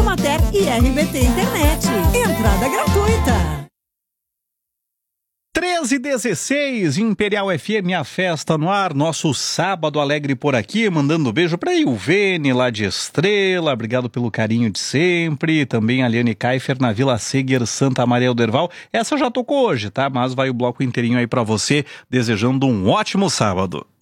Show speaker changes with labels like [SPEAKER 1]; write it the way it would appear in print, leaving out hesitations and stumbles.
[SPEAKER 1] Emater e RBT Internet. Entrada gratuita.
[SPEAKER 2] 13h16, Imperial FM, a festa no ar, nosso sábado alegre por aqui, mandando beijo pra Ilvene lá de Estrela, obrigado pelo carinho de sempre, também a Liane Kaifer na Vila Seger, Santa Maria Alderval, essa já tocou hoje, tá? Mas vai o bloco inteirinho aí pra você, desejando um ótimo sábado.